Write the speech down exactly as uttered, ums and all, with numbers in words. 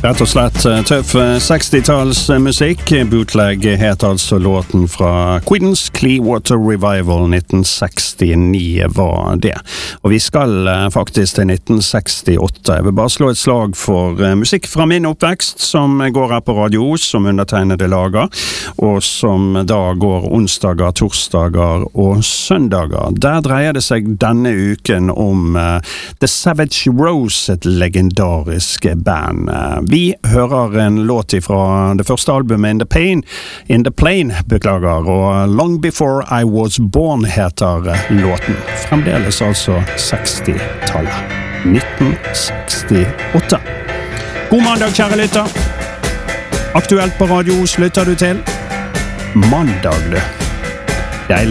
Rett og slett tøff sekstitalls musikk. Bootleg het altså låten fra Creedence Clearwater Revival nitten sekstini var det. Og vi skal faktisk til nitten sekstiåtte. Jeg vil bare slå et slag for musikk fra min oppvekst som går her på Radio Os, som undertegnede lager, og som da går onsdager, torsdager og søndager. Der dreier det seg denne uken om uh, The Savage Rose, et legendarisk band. Uh, Vi hører en låt fra det første albumet In the Pain, In the Plain, beklager, og Long Before I Was Born heter låten. Fremdeles altså sekstitallet. nitten sekstiåtte. God mandag, kjære lytter. Aktuelt på Radio Os lytter du til. Mandag, du.